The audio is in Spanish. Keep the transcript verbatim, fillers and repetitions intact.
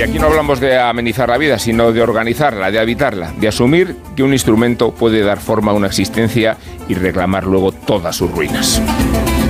Y aquí no hablamos de amenizar la vida, sino de organizarla, de habitarla, de asumir que un instrumento puede dar forma a una existencia y reclamar luego todas sus ruinas.